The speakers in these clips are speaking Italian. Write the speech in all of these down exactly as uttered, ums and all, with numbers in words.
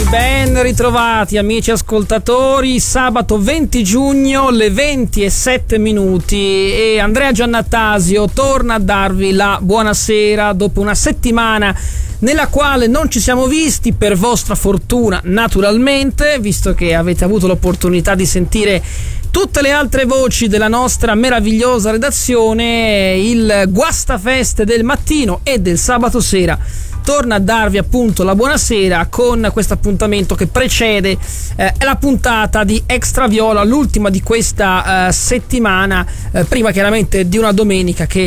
Ben ritrovati amici ascoltatori, sabato venti giugno, le venti e sette minuti, e Andrea Giannattasio torna a darvi la buonasera dopo una settimana nella quale non ci siamo visti, per vostra fortuna naturalmente, visto che avete avuto l'opportunità di sentire tutte le altre voci della nostra meravigliosa redazione. Il Guastafeste del mattino e del sabato sera torna a darvi appunto la buonasera con questo appuntamento che precede eh, la puntata di Extra Viola, l'ultima di questa eh, settimana, eh, prima chiaramente di una domenica che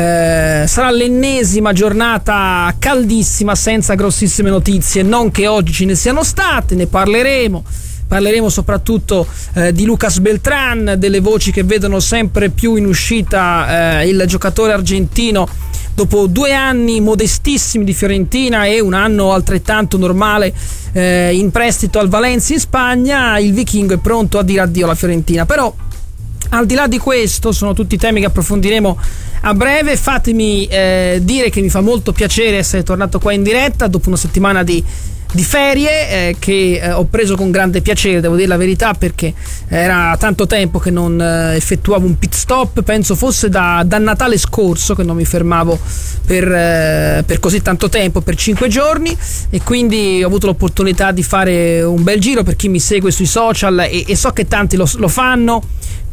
eh, sarà l'ennesima giornata caldissima senza grossissime notizie, non che oggi ce ne siano state, ne parleremo. Parleremo soprattutto eh, di Lucas Beltrán, delle voci che vedono sempre più in uscita eh, il giocatore argentino dopo due anni modestissimi di Fiorentina e un anno altrettanto normale eh, in prestito al Valencia in Spagna. Il vichingo è pronto a dire addio alla Fiorentina, però al di là di questo sono tutti temi che approfondiremo a breve. Fatemi eh, dire che mi fa molto piacere essere tornato qua in diretta dopo una settimana di di ferie eh, che eh, ho preso con grande piacere, devo dire la verità, perché era tanto tempo che non eh, effettuavo un pit stop, penso fosse da, da Natale scorso che non mi fermavo per, eh, per così tanto tempo, per cinque giorni, e quindi ho avuto l'opportunità di fare un bel giro. Per chi mi segue sui social, e, e so che tanti lo, lo fanno,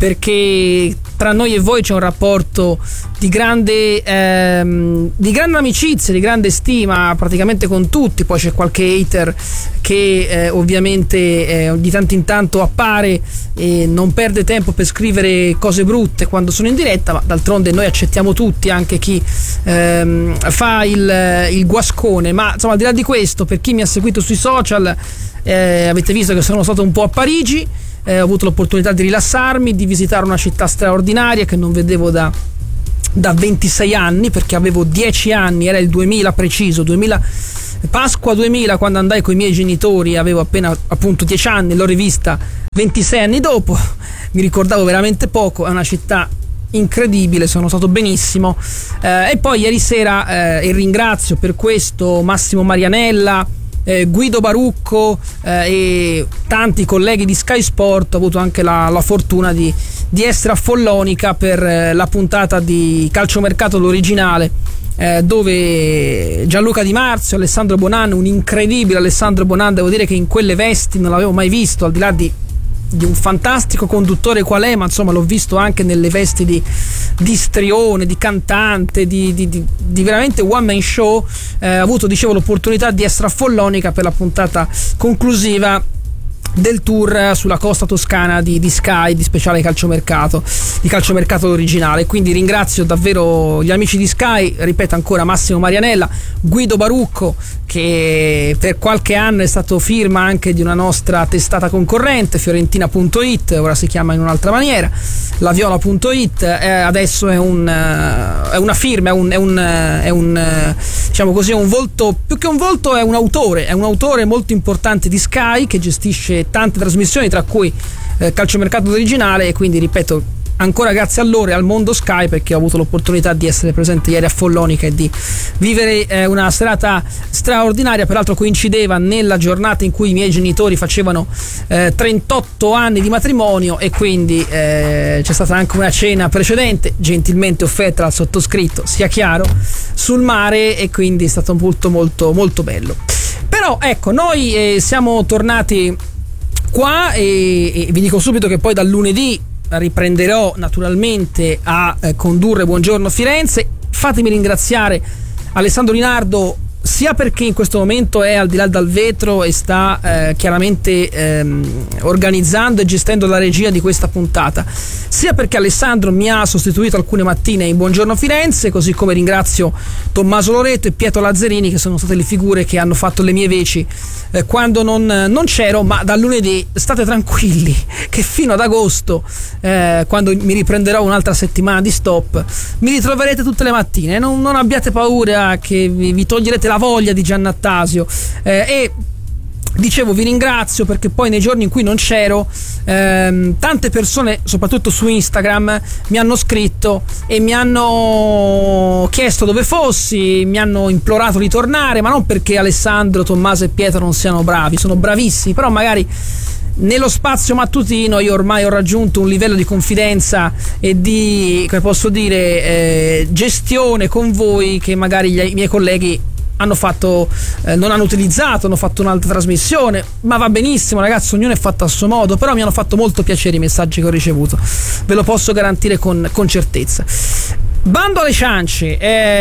perché tra noi e voi c'è un rapporto di grande ehm, di grande amicizia, di grande stima praticamente con tutti. Poi c'è qualche hater che eh, ovviamente eh, di tanto in tanto appare e non perde tempo per scrivere cose brutte quando sono in diretta, ma d'altronde noi accettiamo tutti, anche chi ehm, fa il, il guascone. Ma insomma, al di là di questo, per chi mi ha seguito sui social, eh, avete visto che sono stato un po' a Parigi. Eh, ho avuto l'opportunità di rilassarmi, di visitare una città straordinaria che non vedevo da, da ventisei anni, perché avevo dieci anni, era il duemila preciso, duemila, Pasqua duemila, quando andai con i miei genitori, avevo appena appunto dieci anni, l'ho rivista ventisei anni dopo, mi ricordavo veramente poco. È una città incredibile, sono stato benissimo. Eh, e poi ieri sera, eh, e ringrazio per questo Massimo Marianella, Eh, Guido Barucco eh, e tanti colleghi di Sky Sport, ho avuto anche la, la fortuna di, di essere a Follonica per eh, la puntata di Calciomercato l'originale, eh, dove Gianluca Di Marzio, Alessandro Bonan, un incredibile Alessandro Bonan, devo dire che in quelle vesti non l'avevo mai visto, al di là di di un fantastico conduttore qual è, ma insomma l'ho visto anche nelle vesti di, di strione, di cantante, di, di, di, di veramente one man show. Eh, ho avuto, dicevo, l'opportunità di essere a Follonica per la puntata conclusiva del tour sulla costa toscana di, di Sky, di speciale calciomercato, di calciomercato originale. Quindi ringrazio davvero gli amici di Sky, ripeto ancora, Massimo Marianella, Guido Barucco, che per qualche anno è stato firma anche di una nostra testata concorrente, Fiorentina punto it, ora si chiama in un'altra maniera, Laviola punto it, eh, adesso è, un, uh, è una firma, è un, è un, uh, è un uh, diciamo così, un volto, più che un volto è un autore, è un autore molto importante di Sky, che gestisce tante trasmissioni, tra cui eh, Calciomercato originale, e quindi ripeto ancora grazie a loro e al mondo Sky, perché ho avuto l'opportunità di essere presente ieri a Follonica e di vivere eh, una serata straordinaria. Peraltro coincideva nella giornata in cui i miei genitori facevano eh, trentotto anni di matrimonio, e quindi eh, c'è stata anche una cena precedente gentilmente offerta dal sottoscritto, sia chiaro, sul mare, e quindi è stato molto molto molto bello. Però ecco, noi eh, siamo tornati qua, e, e vi dico subito che poi dal lunedì riprenderò naturalmente a eh, condurre Buongiorno Firenze. Fatemi ringraziare Alessandro Linardo, sia perché in questo momento è al di là dal vetro e sta eh, chiaramente ehm, organizzando e gestendo la regia di questa puntata, sia perché Alessandro mi ha sostituito alcune mattine in Buongiorno Firenze, così come ringrazio Tommaso Loreto e Pietro Lazzarini, che sono state le figure che hanno fatto le mie veci eh, quando non, non c'ero. Ma dal lunedì state tranquilli che fino ad agosto, eh, quando mi riprenderò un'altra settimana di stop, mi ritroverete tutte le mattine. Non, non abbiate paura che vi, vi toglierete la voglia di Giannattasio, eh, e Dicevo, vi ringrazio perché poi nei giorni in cui non c'ero ehm, tante persone, soprattutto su Instagram, mi hanno scritto e mi hanno chiesto dove fossi, mi hanno implorato di tornare, ma non perché Alessandro, Tommaso e Pietro non siano bravi, sono bravissimi, però magari nello spazio mattutino io ormai ho raggiunto un livello di confidenza e di, come posso dire, eh, gestione con voi che magari gli, i miei colleghi hanno fatto, eh, non hanno utilizzato, hanno fatto un'altra trasmissione, ma va benissimo ragazzi, ognuno è fatto a suo modo, però mi hanno fatto molto piacere i messaggi che ho ricevuto, ve lo posso garantire con, con certezza. Bando alle ciance,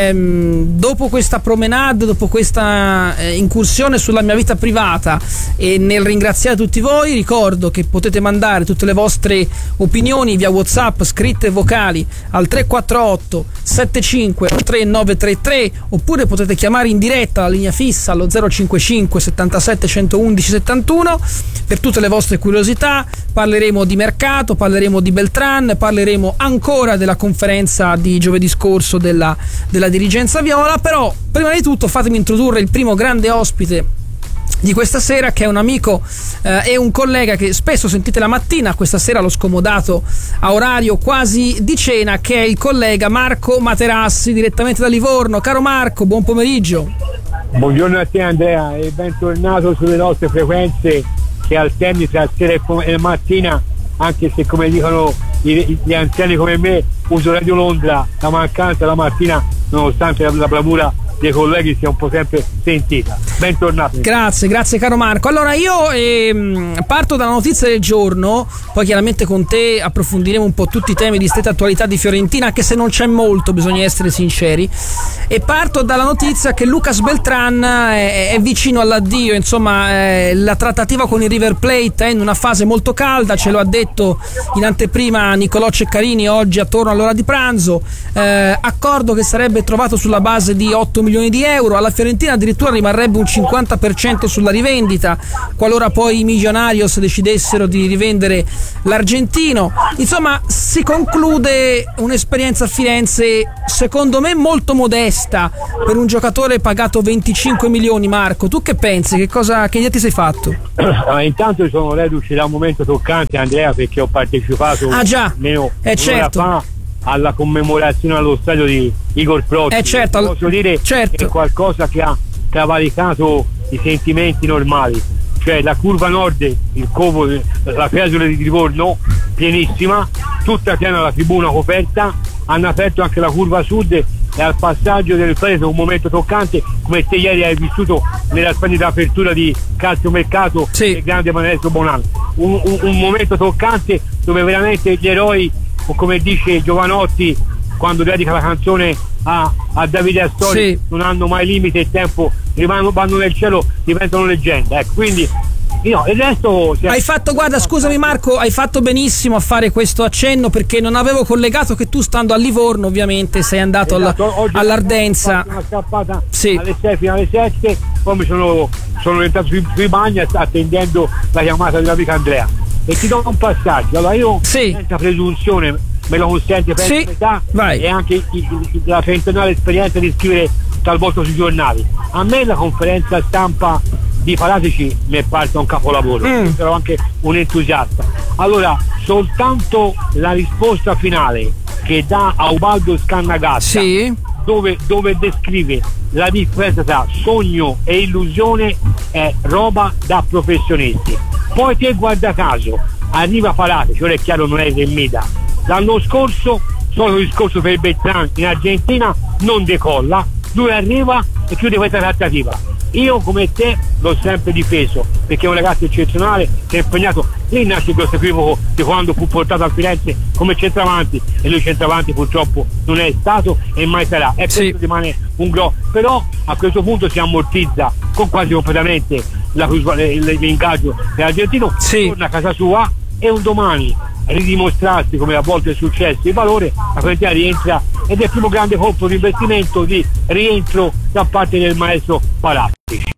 ehm, dopo questa promenade, dopo questa eh, incursione sulla mia vita privata e nel ringraziare tutti voi, ricordo che potete mandare tutte le vostre opinioni via WhatsApp, scritte e vocali al tre quattro otto sette cinque tre nove tre tre, oppure potete chiamare in diretta la linea fissa allo zero cinquantacinque settantasette centoudici settantuno per tutte le vostre curiosità. Parleremo di mercato, parleremo di Beltran, parleremo ancora della conferenza di giovedì scorso della, della dirigenza viola, però prima di tutto fatemi introdurre il primo grande ospite di questa sera, che è un amico eh, e un collega che spesso sentite la mattina. Questa sera l'ho scomodato a orario quasi di cena, che è il collega Marco Materassi, direttamente da Livorno. Caro Marco, buon pomeriggio. Buongiorno a te Andrea e bentornato sulle nostre frequenze che alterni tra sera e mattina, anche se come dicono gli anziani come me uso Radio Londra, la mancanza la mattina nonostante la, la bravura dei colleghi sia un po' sempre sentita. Bentornato. Grazie, grazie caro Marco. Allora io ehm, parto dalla notizia del giorno, poi chiaramente con te approfondiremo un po' tutti i temi di stretta attualità di Fiorentina, anche se non c'è molto, bisogna essere sinceri, e parto dalla notizia che Lucas Beltran è, è vicino all'addio, insomma eh, la trattativa con il River Plate è in una fase molto calda, ce lo ha detto in anteprima Nicolò Ceccarini oggi attorno all'ora di pranzo, eh, accordo che sarebbe trovato sulla base di otto milioni di euro, alla Fiorentina addirittura rimarrebbe un cinquanta per cento sulla rivendita qualora poi i Millonarios decidessero di rivendere l'argentino. Insomma si conclude un'esperienza a Firenze secondo me molto modesta per un giocatore pagato venticinque milioni. Marco, tu che pensi? Che cosa, che idea ti sei fatto? Ah, intanto sono reduce da un momento toccante Andrea, perché ho partecipato ah già meno eh, certo. fa alla commemorazione allo stadio di Igor Protti. Eh certo, posso dire certo. che è qualcosa che ha travalicato i sentimenti normali, cioè la curva nord, il covo, la Fiesole di Livorno pienissima, tutta piena la tribuna coperta, hanno aperto anche la curva sud e al passaggio del Prete un momento toccante come te ieri hai vissuto nella splendida apertura di calciomercato sì. del grande Maestro Bonanno, un, un, un momento toccante dove veramente gli eroi, o come dice Giovanotti quando dedica la canzone a, a Davide Astori, sì. non hanno mai limite e tempo, rimangono, vanno nel cielo, diventano leggende, ecco, quindi io, il resto hai fatto, guarda, scusami Marco, hai fatto benissimo a fare questo accenno, perché non avevo collegato che tu, stando a Livorno, ovviamente sei andato esatto, alla, all'Ardenza, una scappata sì. alle sei fino alle sette, poi mi sono, sono rientrato sui, sui bagni attendendo la chiamata dell'amica Andrea, e ti do un passaggio. Allora io sì. senza presunzione, me lo consente per sì. età Vai. e anche i, i, la trentennale esperienza di scrivere talvolta sui giornali, a me la conferenza stampa di Paratici mi è parsa un capolavoro, mm. ero anche un entusiasta. Allora soltanto la risposta finale che dà a Ubaldo Scannagazza, sì. dove, dove descrive la differenza tra sogno e illusione, è roba da professionisti. Poi che guarda caso arriva Paratici, ora è chiaro non è del Mida, l'anno scorso solo il discorso per Beltran in Argentina non decolla, lui arriva e chiude questa trattativa. Io come te l'ho sempre difeso perché è un ragazzo eccezionale che è impegnato. Lì nasce il grosso equivoco di quando fu portato a Firenze come centravanti, e lui centravanti purtroppo non è stato e mai sarà, e sì. questo rimane un grosso, però a questo punto si ammortizza con quasi completamente la, l'ingaggio dell'argentino, sì. torna a casa sua e un domani ridimostrarsi, come a volte è successo, il valore, la Fiorentina rientra ed è il primo grande colpo di investimento di rientro da parte del maestro Paratici.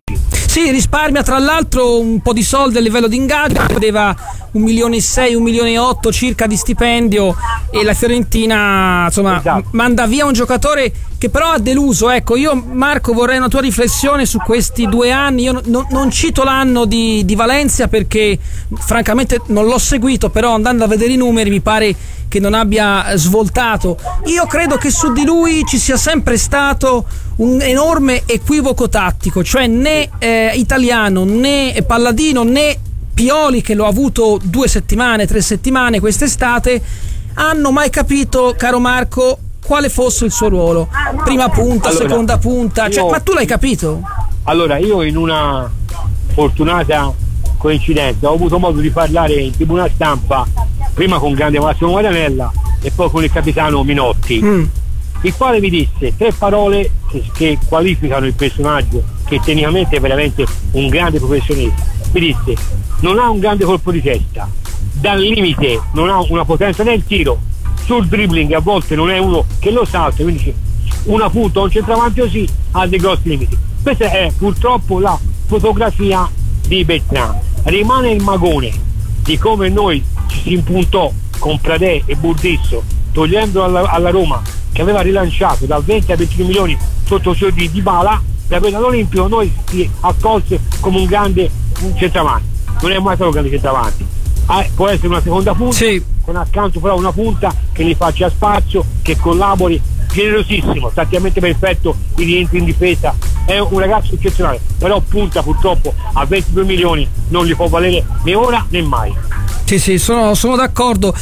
Sì, risparmia tra l'altro un po' di soldi a livello di ingaggio, aveva un milione e sei, un milione e otto circa di stipendio, e la Fiorentina insomma esatto. manda via un giocatore che però ha deluso. Ecco, io Marco vorrei una tua riflessione su questi due anni. Io non, non cito l'anno di, di Valencia perché francamente non l'ho seguito, però andando a vedere i numeri mi pare che non abbia svoltato. Io credo che su di lui ci sia sempre stato un enorme equivoco tattico, cioè né eh, Italiano né Palladino né Pioli, che l'ho avuto due settimane, tre settimane quest'estate, hanno mai capito, caro Marco, quale fosse il suo ruolo. Prima punta, allora, seconda punta, cioè, io, ma tu l'hai capito? Allora, io in una fortunata coincidenza ho avuto modo di parlare in tribuna stampa prima con grande Massimo Marianella e poi con il capitano Minotti, mm. il quale mi disse tre parole che, che qualificano il personaggio, che tecnicamente è veramente un grande professionista. Mi disse: non ha un grande colpo di testa, dal limite non ha una potenza nel tiro, sul dribbling a volte non è uno che lo salta, quindi una punta o un centravanti così ha dei grossi limiti. Questa è purtroppo la fotografia di Bertrand. Rimane il magone di come noi ci si impuntò con Pradè e Burdisso, togliendo alla, alla Roma, che aveva rilanciato da venti a venti milioni sotto il di Dybala, per avere all'Olimpio noi si accolse come un grande un centravanti. Non è mai stato un grande centravanti. Ah, può essere una seconda punta, sì, con accanto però una punta che gli faccia spazio, che collabori, generosissimo, tatticamente perfetto, i rientri in difesa, è un ragazzo eccezionale, però punta purtroppo a ventidue milioni non gli può valere né ora né mai. Sì, sì, sono, sono d'accordo.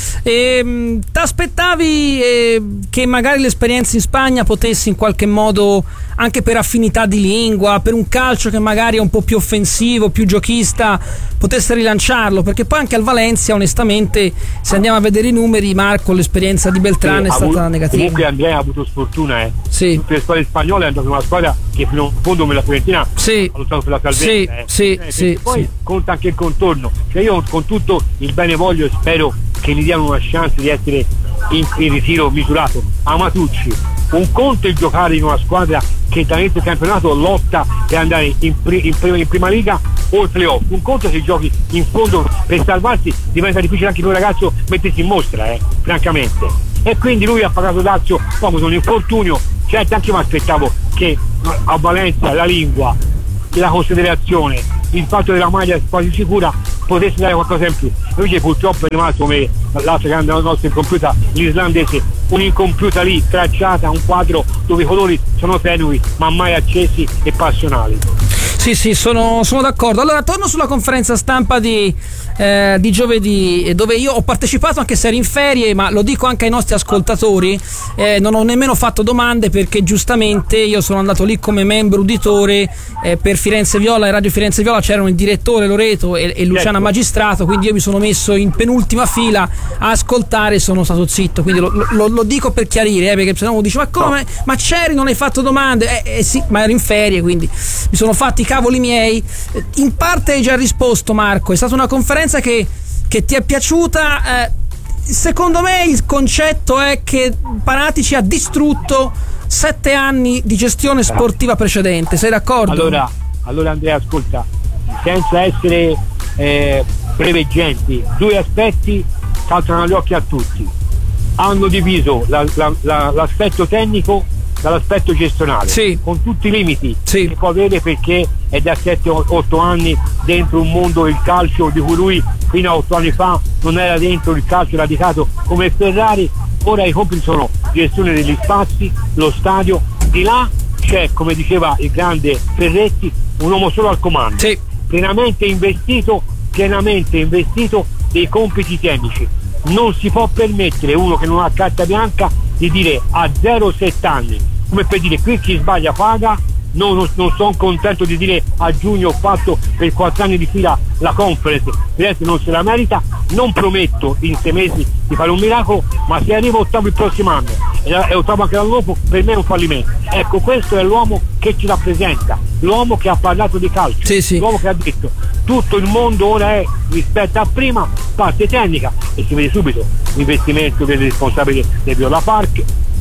E, ti aspettavi eh, che magari l'esperienza in Spagna potesse in qualche modo, anche per affinità di lingua, per un calcio che magari è un po' più offensivo, più giochista, potesse rilanciarlo? Perché poi anche al Valencia, onestamente, se andiamo a vedere i numeri, Marco, l'esperienza di Beltrán sì, è stata avuto, negativa. Comunque Andrea ha avuto sfortuna, eh. Sì. Per le squadre spagnole è andata una squadra che fino a fondo come la Fiorentina sì. ha lottato per la salvezza. Sì, eh. sì, eh, sì, poi sì. conta anche il contorno. Cioè io con tutto il bene voglio e spero che gli diano una chance di essere in, in ritiro misurato. Amatucci, un conto è giocare in una squadra che da inizio campionato lotta per andare in, pri, in, prima, in prima liga o il playoff, un conto se giochi in fondo per salvarsi, diventa difficile anche per un ragazzo mettersi in mostra, eh, francamente. E quindi lui ha pagato dazio proprio con un infortunio. Certo, anche io mi aspettavo che a Valencia la lingua, la considerazione, il fatto della maglia quasi sicura potesse dare qualcosa in più. Invece purtroppo è rimasto come l'altra grande nostra incompiuta, l'islandese, un'incompiuta lì, tracciata, un quadro dove i colori sono tenui ma mai accesi e passionali. Sì, sì, sono, sono d'accordo. Allora, torno sulla conferenza stampa di, eh, di giovedì, dove io ho partecipato anche se ero in ferie, ma lo dico anche ai nostri ascoltatori, eh, non ho nemmeno fatto domande perché giustamente io sono andato lì come membro uditore eh, per Firenze Viola e Radio Firenze Viola c'erano il direttore Loreto e, e Luciana certo. Magistrato, quindi io mi sono messo in penultima fila a ascoltare e sono stato zitto, quindi lo, lo, lo dico per chiarire, eh, perché se no uno dice ma come, no. ma c'eri, non hai fatto domande, eh, eh sì, ma ero in ferie, quindi mi sono fatti cavoli miei. In parte hai già risposto, Marco, è stata una conferenza che, che ti è piaciuta. Eh, secondo me il concetto è che Paratici ha distrutto sette anni di gestione sportiva precedente, sei d'accordo? Allora, allora Andrea, ascolta, senza essere eh, preveggenti, due aspetti saltano agli occhi a tutti. Hanno diviso la, la, la, l'aspetto tecnico dall'aspetto gestionale, sì. con tutti i limiti sì. che può avere, perché è da sette otto anni dentro un mondo del calcio di cui lui fino a otto anni fa non era dentro il calcio radicato come Ferrari. Ora i compiti sono gestione degli spazi, lo stadio, di là c'è, come diceva il grande Ferretti, un uomo solo al comando, sì. pienamente investito pienamente investito dei compiti tecnici. Non si può permettere uno che non ha carta bianca di dire a zero sette anni, come per dire qui chi sbaglia paga. No, non, non sono contento di dire a giugno ho fatto per quattro anni di fila la conference, Firenze non se la merita, non prometto in sei mesi di fare un miracolo, ma se arrivo ottavo il prossimo anno e, e ottavo anche l'anno dopo, per me è un fallimento. Ecco, questo è l'uomo che ci rappresenta, l'uomo che ha parlato di calcio, sì, sì. l'uomo che ha detto tutto il mondo ora è, rispetto a prima, parte tecnica, e si vede subito l'investimento del responsabile del Viola Park,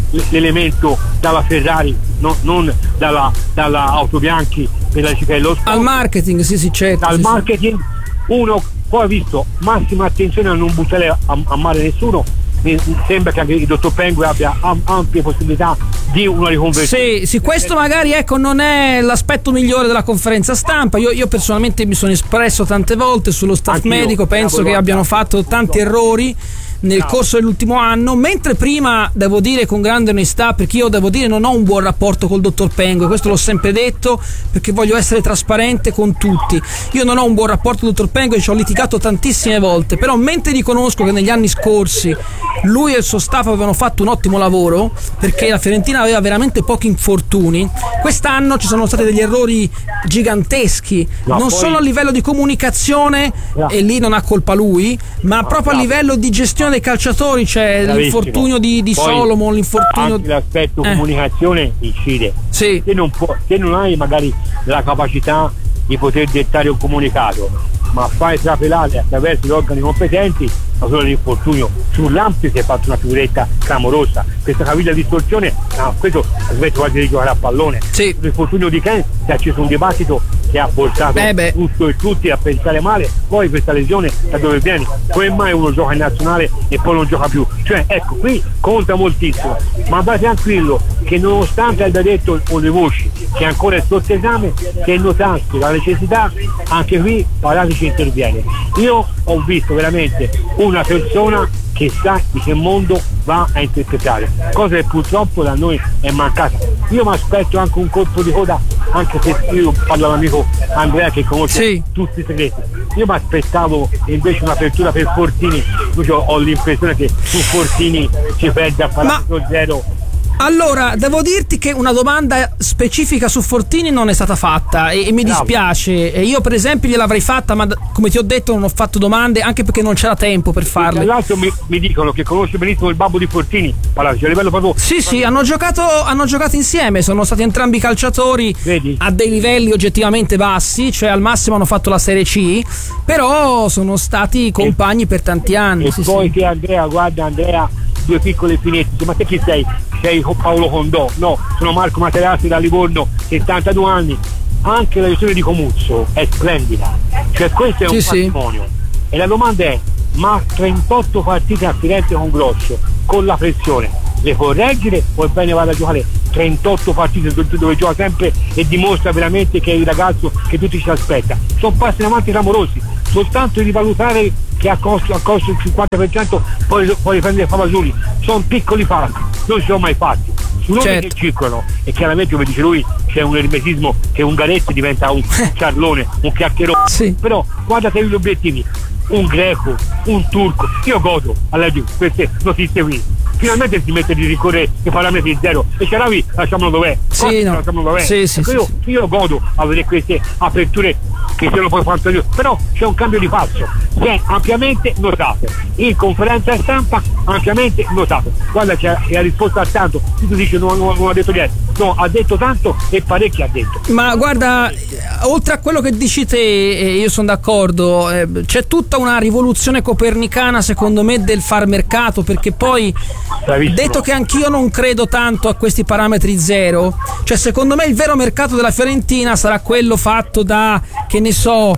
l'elemento dalla Ferrari, no, non dalla, dalla Auto Bianchi per la Ciclello Sport. Al marketing, sì sì certo. Dal sì, marketing, sì. Uno poi ha visto massima attenzione a non buttare a, a male nessuno. Mi sembra che anche il dottor Pengue abbia am- ampie possibilità di una riconversione. Sì, sì, questo magari ecco non è l'aspetto migliore della conferenza stampa. Io, io personalmente mi sono espresso tante volte sullo staff Anch'io, medico, penso che abbiano fatto tanti errori nel corso dell'ultimo anno, mentre prima devo dire con grande onestà, perché io devo dire non ho un buon rapporto col dottor Pengue, questo l'ho sempre detto perché voglio essere trasparente con tutti. Io non ho un buon rapporto con il dottor Pengue, ci ho litigato tantissime volte, però mentre riconosco che negli anni scorsi lui e il suo staff avevano fatto un ottimo lavoro perché la Fiorentina aveva veramente pochi infortuni, quest'anno ci sono stati degli errori giganteschi, no, non poi... solo a livello di comunicazione, no. E lì non ha colpa lui, ma no, proprio no. a livello di gestione dei calciatori, c'è cioè l'infortunio di, di Solomon, l'infortunio anche l'aspetto eh. comunicazione incide. Sì. Se non può, se non hai magari la capacità di poter dettare un comunicato, ma fai trapelare attraverso gli organi competenti, ma solo l'infortunio sull'Ampio si è fatto una figuretta clamorosa. Questa caviglia di distorsione, no, questo smetto quasi di giocare a pallone. Sì. L'infortunio di Ken si è acceso un dibattito che ha portato eh tutto e tutti a pensare male. Poi questa lesione da dove viene? Come mai uno gioca in nazionale e poi non gioca più? Cioè ecco, qui conta moltissimo, ma vai tranquillo che nonostante abbia detto con le voci che ancora è sotto esame, che notasse la necessità, anche qui Paratici interviene. Io ho visto veramente una persona che sa di che mondo va a interpretare, cosa che purtroppo da noi è mancata. Io mi aspetto anche un colpo di coda, anche se io parlo all'amico Andrea che conosce sì. tutti i segreti. Io mi aspettavo invece un'apertura per Fortini, io ho l'impressione che su Fortini ci perde a Palazzo zero. Allora, devo dirti che una domanda specifica su Fortini non è stata fatta e, e mi dispiace. Io per esempio gliel'avrei fatta, ma come ti ho detto non ho fatto domande, anche perché non c'era tempo per farle. Tra l'altro mi, mi dicono che conosce benissimo il babbo di Fortini, Palazzo, a livello proprio... Sì, sì, hanno giocato, hanno giocato insieme, sono stati entrambi calciatori. Vedi? A dei livelli oggettivamente bassi, cioè al massimo hanno fatto la Serie C, però sono stati compagni e, per tanti anni. E sì, poi sì. che Andrea, guarda Andrea, due piccole finestre, ma te chi sei? Sei Paolo Condò? No, sono Marco Materazzi da Livorno, settantadue anni. Anche la gestione di Comuzzo è splendida, cioè questo è un sì, patrimonio sì. E la domanda è: ma trentotto partite a Firenze con Grosso, con la pressione, le può reggere o è bene vada a giocare trentotto partite dove, dove gioca sempre e dimostra veramente che è il ragazzo che tutti ci aspetta? Sono passi in avanti clamorosi, soltanto di rivalutare che a costo, a costo il cinquanta per cento poi, poi riprendere Favasuli, sono piccoli passi, non si sono mai fatti. Su nomi certo. che circolano, e chiaramente come dice lui c'è un ermetismo che Ungaretti diventa un ciarlone, un chiacchierone, sì. Però guardate gli obiettivi, un greco, un turco, io godo a leggere queste notizie qui. Finalmente si mette di ricorrere i parametri zero e Sharawi lasciamolo dov'è, sì, no. lasciamolo dov'è. Sì, sì, io, sì. io godo a vedere queste aperture che siano poi fantasiose, però c'è un cambio di passo che è ampiamente notato in conferenza stampa, ampiamente notato. Guarda che ha risposto a tanto, tu dici non, non, non ha detto niente, no, ha detto tanto e parecchio ha detto. Ma guarda, oltre a quello che dici te, io sono d'accordo, eh, c'è tutta una rivoluzione copernicana secondo me del far mercato, perché poi bravissimo. Detto che anch'io non credo tanto a questi parametri zero, cioè secondo me il vero mercato della Fiorentina sarà quello fatto da, che ne so,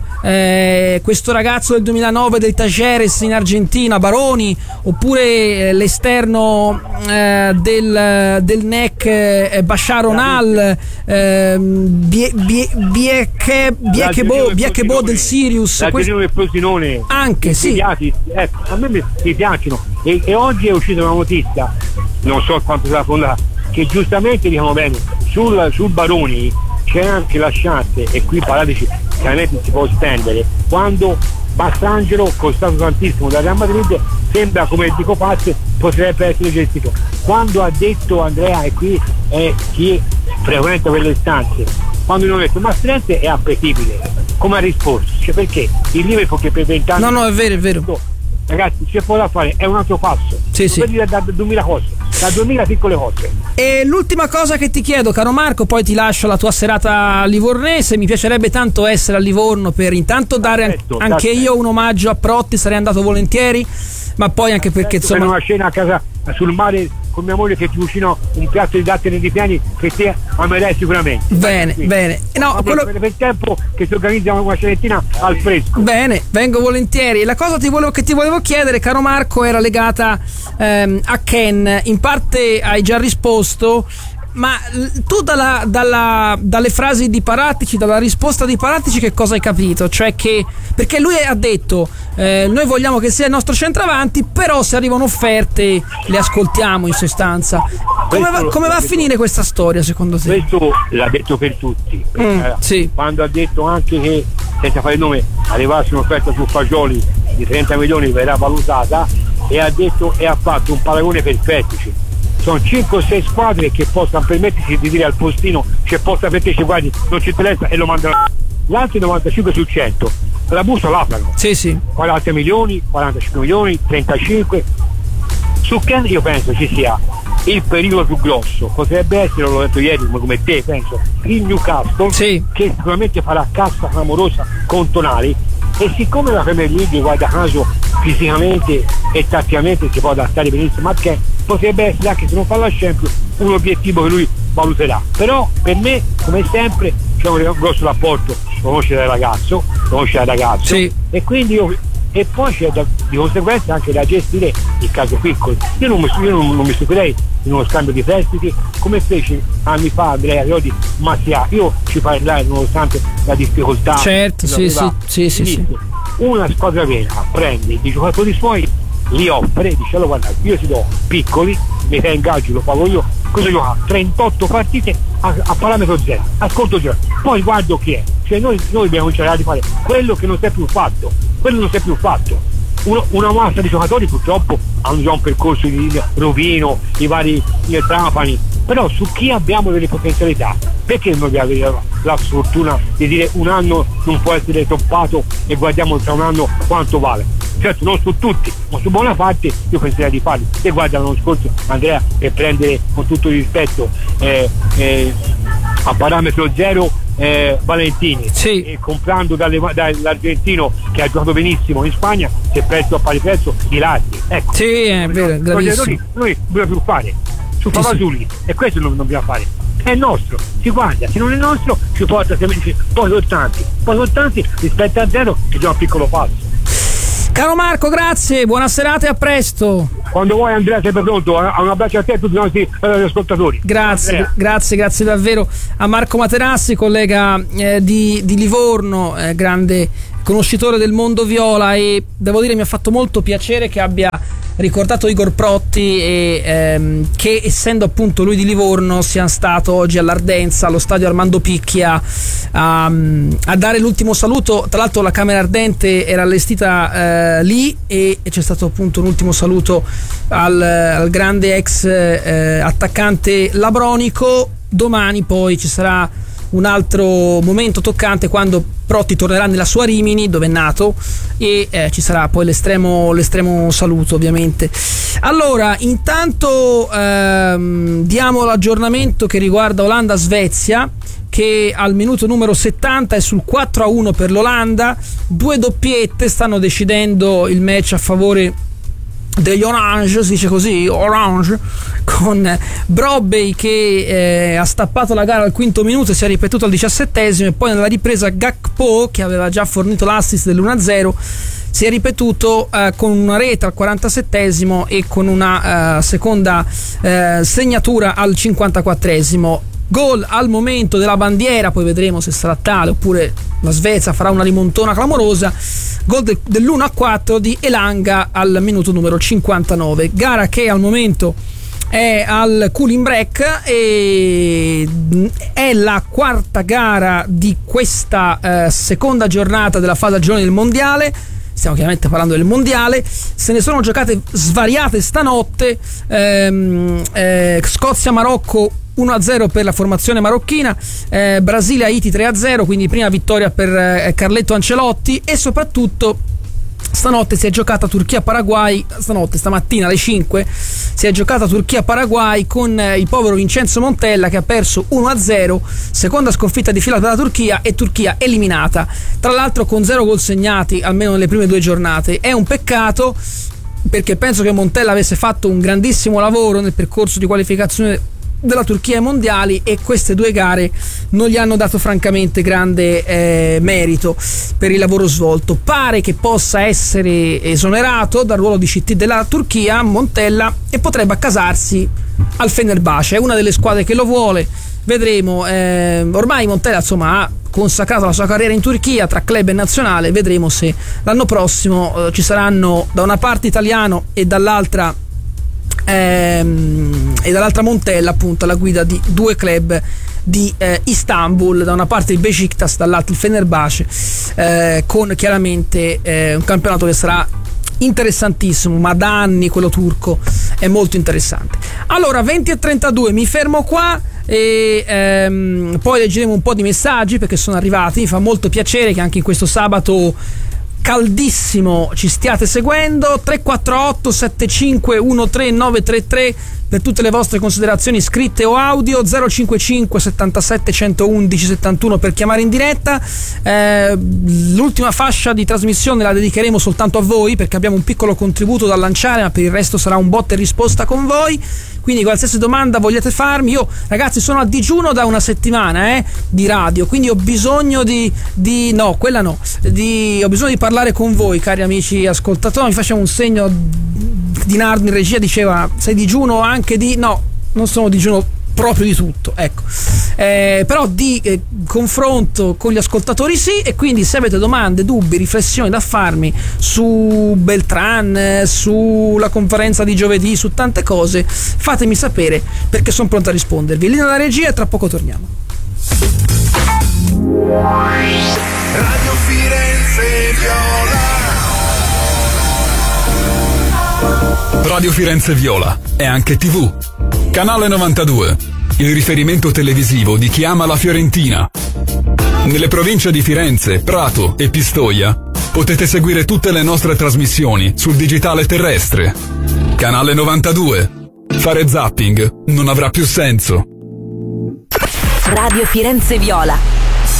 eh, questo ragazzo del duemilanove del Tajeres in Argentina, Baroni, oppure eh, l'esterno eh, del, del N E C eh, Bashar Onal, eh, Biekebo del Sirius, questo... del Frosinone, anche sì. Piati, ecco, a me mi, mi piacciono e, e oggi è uscita una notizia, non so quanto sarà fondata, che giustamente dicono bene sul, sul Baroni c'è anche la chance, e qui Paratici chiaramente si può stendere, quando Bassangelo, costato tantissimo da Real Madrid, sembra, come dico Pazze, potrebbe essere gestito. Quando ha detto Andrea, e qui è chi frequenta quelle stanze, quando gli hanno detto ma Firenze è appetibile, come ha risposto? Cioè, perché il Liverpool che per vent'anni no no è vero è vero ragazzi c'è poco da fare, è un altro passo, sì, sì. Da, da duemila cose, da duemila piccole cose. E l'ultima cosa che ti chiedo, caro Marco, poi ti lascio la tua serata livornese, mi piacerebbe tanto essere a Livorno per intanto dare Perfetto, anche perfetto. io un omaggio a Protti, sarei andato volentieri, ma poi anche perché insomma una scena a casa sul mare con mia moglie che ti cucino un piatto di datteri ripiani che te amerai sicuramente. Bene, Quindi, bene. No, quello... per, per il tempo che si organizza una cenettina al fresco. Bene, vengo volentieri. La cosa ti volevo, che ti volevo chiedere, caro Marco, era legata ehm, a Ken. In parte hai già risposto, ma tu dalla, dalla, dalle frasi di Paratici, dalla risposta di Paratici, che cosa hai capito? Cioè che, perché lui ha detto eh, noi vogliamo che sia il nostro centravanti, però se arrivano offerte le ascoltiamo, in sostanza. Come va, come va a finire questa storia secondo te? Questo l'ha detto per tutti, mm, eh, sì. Quando ha detto anche che, senza fare il nome, arrivasse un'offerta su Fagioli di trenta milioni verrà valutata, e ha detto e ha fatto un paragone perfetto. Sono cinque o sei squadre che possono permettersi di dire al postino c'è posta per te, ci guardi, non ci interessa, e lo mandano. Gli altri novantacinque su cento la busta l'aprono. Sì, sì. quaranta milioni, quarantacinque milioni, trentacinque. Su Ken io penso ci sia il pericolo più grosso, potrebbe essere, l'ho detto ieri come te, penso, il Newcastle, sì, che sicuramente farà cassa clamorosa con Tonali, e siccome la Premier League, guarda caso, fisicamente e tatticamente si può adattare benissimo a Ken, potrebbe essere, anche se non fa la Champions, un obiettivo che lui valuterà. Però per me, come sempre, c'è un grosso rapporto conoscere il ragazzo, conoscere il ragazzo, sì, e quindi io, e poi c'è da, di conseguenza anche da gestire il caso piccolo. Io non mi, io non, non mi stupirei in uno scambio di prestiti come fece anni fa Andrea Riodi Mattia. Io ci parlai nonostante la difficoltà. Certo, sì, sì, sì, sì, sì. Una squadra vera prende i giocatori suoi, li offre, dice allora guarda, io ti do piccoli, metà ingaggio lo pago io, cosa gioca? trentotto partite a, a parametro zero, ascolto zero, poi guardo chi è. Cioè noi, noi dobbiamo cominciare a fare quello che non si è più fatto, quello non si è più fatto. Uno, una massa di giocatori purtroppo hanno già un percorso di rovino, i vari i Trapani, però su chi abbiamo delle potenzialità, perché non dobbiamo avere la, la sfortuna di dire un anno non può essere toppato e guardiamo tra un anno quanto vale? Certo, non su tutti, ma su buona parte io penserei di farli. E guarda l'anno scorso Andrea, per prendere con tutto il rispetto eh, eh, a parametro zero eh, Valentini, sì, e comprando dalle, dall'argentino che ha giocato benissimo in Spagna, si è perso a pari prezzo i Lardi. Ecco, sì, è vero, gravissimo. Noi, noi dobbiamo più fare su Favasuli, sì, e questo non dobbiamo fare. È nostro, si guarda, se non è nostro ci porta, poi sono tanti, poi sono tanti rispetto a zero che già un piccolo passo. Caro Marco, grazie, buona serata e a presto. Quando vuoi Andrea, sei pronto. Un abbraccio a te e a tutti i nostri eh, ascoltatori. Grazie, Andrea. grazie, grazie davvero a Marco Materassi, collega eh, di, di Livorno, eh, grande conoscitore del mondo viola, e devo dire mi ha fatto molto piacere che abbia ricordato Igor Protti e ehm, che, essendo appunto lui di Livorno, sia stato oggi all'Ardenza, allo stadio Armando Picchia, a, a dare l'ultimo saluto. Tra l'altro la Camera Ardente era allestita eh, lì, e, e c'è stato appunto un ultimo saluto al, al grande ex eh, attaccante labronico. Domani poi ci sarà un altro momento toccante quando Protti tornerà nella sua Rimini, dove è nato, e eh, ci sarà poi l'estremo, l'estremo saluto, ovviamente. Allora, intanto ehm, diamo l'aggiornamento che riguarda Olanda-Svezia, che al minuto numero settanta è sul quattro a uno per l'Olanda. Due doppiette stanno decidendo il match a favore degli Orange, si dice così, Orange, con Brobbey che eh, ha stappato la gara al quinto minuto e si è ripetuto al diciassettesimo, e poi nella ripresa Gakpo, che aveva già fornito l'assist dell'uno a zero, si è ripetuto eh, con una rete al quarantasettesimo e con una eh, seconda eh, segnatura al cinquantaquattresimo. Gol al momento della bandiera, poi vedremo se sarà tale oppure la Svezia farà una rimontona clamorosa. Gol de- dell'uno a quattro di Elanga al minuto numero cinquantanove. Gara che al momento è al cooling break e è la quarta gara di questa eh, seconda giornata della fase a gironi del mondiale. Stiamo chiaramente parlando del mondiale. Se ne sono giocate svariate stanotte. ehm, eh, Scozia-Marocco uno a zero per la formazione marocchina, eh, Brasile-Haiti tre a zero, quindi prima vittoria per eh, Carletto Ancelotti. E soprattutto stanotte si è giocata Turchia-Paraguay, stanotte, stamattina alle cinque si è giocata Turchia-Paraguay con eh, il povero Vincenzo Montella che ha perso uno a zero, seconda sconfitta di fila per la Turchia, e Turchia eliminata, tra l'altro con zero gol segnati almeno nelle prime due giornate. È un peccato perché penso che Montella avesse fatto un grandissimo lavoro nel percorso di qualificazione della Turchia ai mondiali, e queste due gare non gli hanno dato francamente grande eh, merito per il lavoro svolto. Pare che possa essere esonerato dal ruolo di C T della Turchia Montella e potrebbe accasarsi al Fenerbahce, è una delle squadre che lo vuole, vedremo. Eh, ormai Montella insomma ha consacrato la sua carriera in Turchia tra club e nazionale, vedremo se l'anno prossimo eh, ci saranno da una parte italiano e dall'altra ehm, e dall'altra Montella, appunto alla guida di due club di eh, Istanbul, da una parte il Beşiktaş, dall'altra il Fenerbahce, eh, con chiaramente eh, un campionato che sarà interessantissimo, ma da anni quello turco è molto interessante. Allora, venti e trentadue, mi fermo qua e ehm, poi leggeremo un po' di messaggi perché sono arrivati. Mi fa molto piacere che anche in questo sabato caldissimo ci stiate seguendo. Tre quattro otto sette cinque uno tre nove tre tre per tutte le vostre considerazioni scritte o audio, zero cinquantacinque settantasette centoundici settantuno per chiamare in diretta. Eh, l'ultima fascia di trasmissione la dedicheremo soltanto a voi perché abbiamo un piccolo contributo da lanciare, ma per il resto sarà un botta e risposta con voi. Quindi qualsiasi domanda vogliate farmi, io ragazzi sono a digiuno da una settimana eh, di radio, quindi ho bisogno di, di no, quella no, di, ho bisogno di parlare con voi, cari amici ascoltatori. Mi facciamo un segno di Nardo in regia, diceva sei digiuno anche di, no, non sono digiuno proprio di tutto, ecco, eh, però di eh, confronto con gli ascoltatori sì. E quindi se avete domande, dubbi, riflessioni da farmi su Beltran, eh, sulla conferenza di giovedì, su tante cose, fatemi sapere perché sono pronto a rispondervi. Linea alla regia e tra poco torniamo. Radio Firenze Viola. Radio Firenze Viola è anche tivù. Canale novantadue, il riferimento televisivo di chi ama la Fiorentina. Nelle province di Firenze, Prato e Pistoia potete seguire tutte le nostre trasmissioni sul digitale terrestre. Canale novantadue. Fare zapping non avrà più senso. Radio Firenze Viola.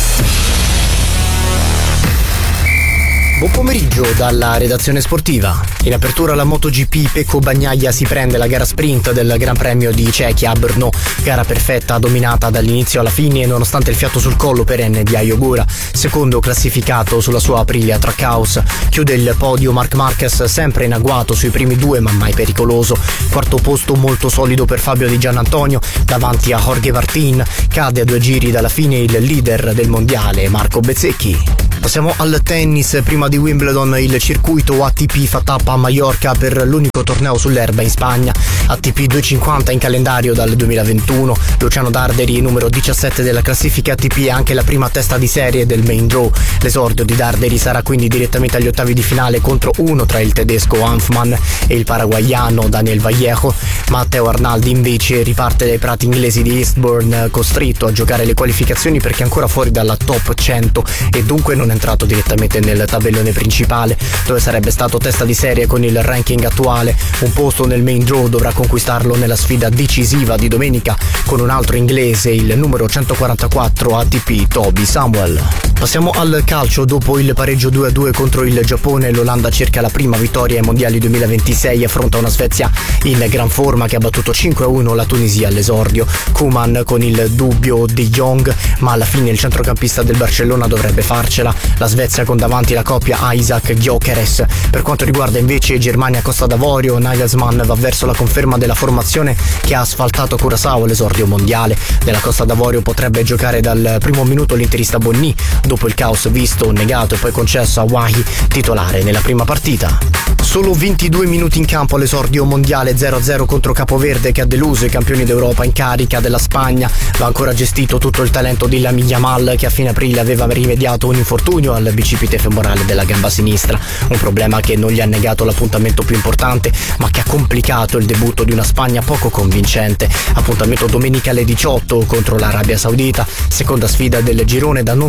Buon pomeriggio dalla redazione sportiva. In apertura la MotoGP, Pecco Bagnaia si prende la gara sprint del Gran Premio di Cechia a Brno, gara perfetta dominata dall'inizio alla fine nonostante il fiato sul collo perenne di Ayo Gura, secondo classificato sulla sua Aprilia Trackhouse. Chiude il podio Marc Marquez, sempre in agguato sui primi due ma mai pericoloso. Quarto posto molto solido per Fabio Di Giannantonio davanti a Jorge Martin. Cade a due giri dalla fine il leader del mondiale Marco Bezzecchi. Passiamo al tennis. Prima di Wimbledon il circuito A T P fa tappa a Mallorca per l'unico torneo sull'erba in Spagna. A T P duecentocinquanta in calendario dal duemilaventuno. Luciano Darderi, numero diciassette della classifica A T P, è anche la prima testa di serie del main draw. L'esordio di Darderi sarà quindi direttamente agli ottavi di finale contro uno tra il tedesco Hanfmann e il paraguaiano Daniel Vallejo. Matteo Arnaldi invece riparte dai prati inglesi di Eastbourne, costretto a giocare le qualificazioni perché è ancora fuori dalla top cento e dunque non è entrato direttamente nel tabellone principale, dove sarebbe stato testa di serie con il ranking attuale. Un posto nel main draw dovrà conquistarlo nella sfida decisiva di domenica con un altro inglese, il numero centoquarantaquattro A T P Toby Samuel. Passiamo al calcio. Dopo il pareggio due a due contro il Giappone, l'Olanda cerca la prima vittoria ai mondiali duemilaventisei e affronta una Svezia in gran forma che ha battuto cinque a uno la Tunisia all'esordio. Koeman con il dubbio De Jong, ma alla fine il centrocampista del Barcellona dovrebbe farcela. La Svezia con davanti la coppia Isaac Gyökeres. Per quanto riguarda invece Germania Costa d'Avorio, Nagelsmann va verso la conferma della formazione che ha asfaltato Curaçao all'esordio mondiale. Nella Costa d'Avorio potrebbe giocare dal primo minuto l'interista Bonny, dopo il caos visto, negato e poi concesso a Wahi, titolare nella prima partita. Solo ventidue minuti in campo all'esordio mondiale, zero a zero contro Capoverde che ha deluso i campioni d'Europa in carica della Spagna. Va ancora gestito tutto il talento di Lamine Yamal, che a fine aprile aveva rimediato un infortunio al bicipite femorale della gamba sinistra, un problema che non gli ha negato l'appuntamento più importante ma che ha complicato il debutto di una Spagna poco convincente. Appuntamento domenica alle diciotto contro l'Arabia Saudita, seconda sfida del girone da non sbagliare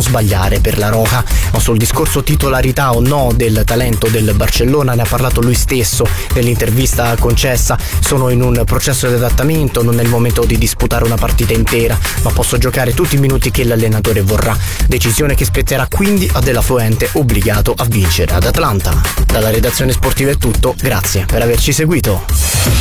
giocare per la Roja. Ma sul discorso titolarità o no del talento del Barcellona ne ha parlato lui stesso nell'intervista concessa. Sono in un processo di adattamento, non è il momento di disputare una partita intera, ma posso giocare tutti i minuti che l'allenatore vorrà. Decisione che spetterà quindi a De La Fuente, obbligato a vincere ad Atlanta. Dalla redazione sportiva è tutto, grazie per averci seguito.